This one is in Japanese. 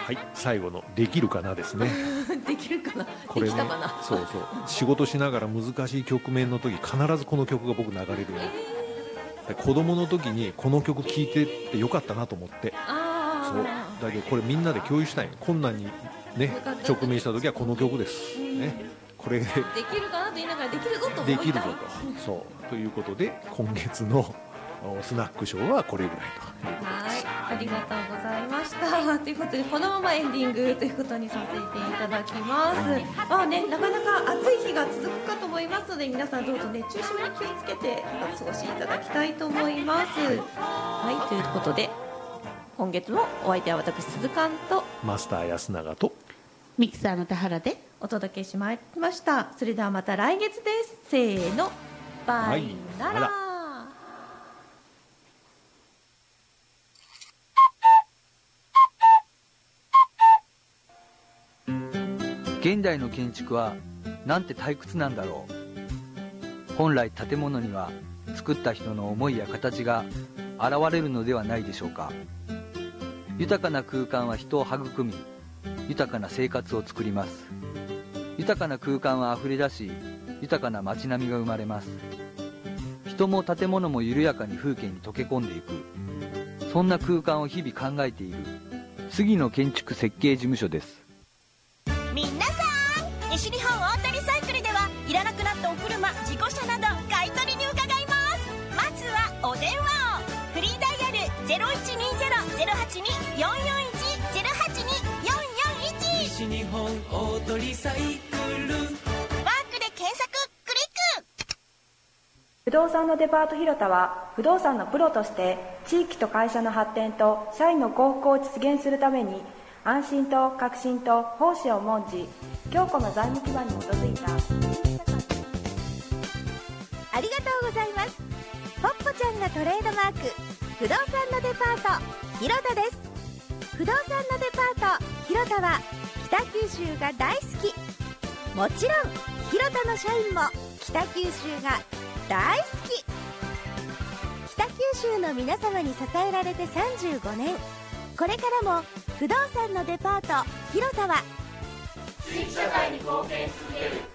はい、最後のできるかなですね。 できるかな、 これね、 できたかな。 そうそう、仕事しながら難しい局面の時必ずこの曲が僕流れるよ、で子供の時にこの曲聴いてってよかったなと思って。そうだけどこれみんなで共有したい、困難にね直面した時はこの曲です、ね、これでできるかなと言いながらできるぞと思いたい。 できるぞと、そうということで今月のスナックショーはこれぐらいということです。 はい、ありがとうございましたということで、このままエンディングということにさせていただきます。まあね、なかなか暑い日が続くかと思いますので、皆さんどうぞ熱中症に気をつけてお過ごしいただきたいと思います。はい、ということで今月もお相手は私鈴鹿とマスター安永とミキサーの田原でお届けしまいりました。それではまた来月です。せーの、バイなら。 現代の建築はなんて退屈なんだろう。本来建物には作った人の思いや形が現れるのではないでしょうか。豊かな空間は人を育み、豊かな生活を作ります。豊かな空間はあふれ出し、豊かな街並みが生まれます。人も建物も緩やかに風景に溶け込んでいく、そんな空間を日々考えている杉野建築設計事務所です。 皆さん、西日本オートリサイクルではいらなくなったお車、事故車など買い取りに伺います。まずはお電話を。フリーダイヤル 0120-082-441 082-441、 西日本オートリサイクル。 ワークで検索クリック。 不動産のデパート広田は、不動産のプロとして地域と会社の発展と社員の幸福を実現するために、安心と革新と奉仕を重んじ、強固な財務基盤に基づいた。 ありがとうございます。ポッポちゃんがトレードマーク、不動産のデパート広田です。不動産のデパート広田は北九州が大好き。もちろん広田の社員も北九州が大好き。北九州の皆様に支えられて35年、これからも不動産のデパート広田は新社会に貢献し続ける